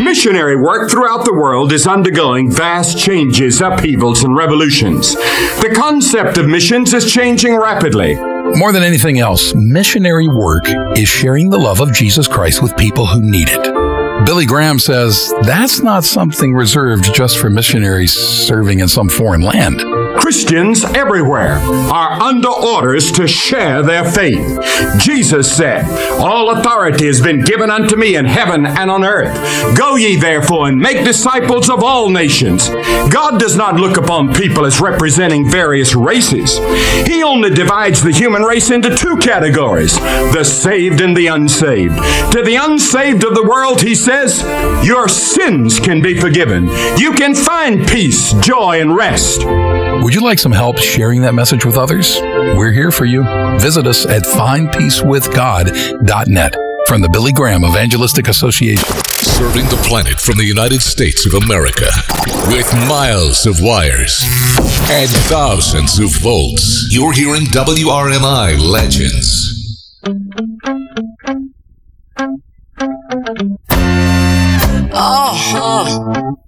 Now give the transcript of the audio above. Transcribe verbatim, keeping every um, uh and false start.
Missionary work throughout the world is undergoing vast changes, upheavals, and revolutions. The concept of missions is changing rapidly. More than anything else, missionary work is sharing the love of Jesus Christ with people who need it. Billy Graham says that's not something reserved just for missionaries serving in some foreign land. Christians everywhere are under orders to share their faith. Jesus said, "All authority has been given unto me in heaven and on earth. Go ye therefore and make disciples of all nations." God does not look upon people as representing various races. He only divides the human race into two categories, the saved and the unsaved. To the unsaved of the world, he says, your sins can be forgiven. You can find peace, joy, and rest. Would you like some help sharing that message with others? We're here for you. Visit us at find peace with god dot net from the Billy Graham Evangelistic Association. Serving the planet from the United States of America with miles of wires and thousands of volts. You're hearing W R M I Legends. Oh, oh.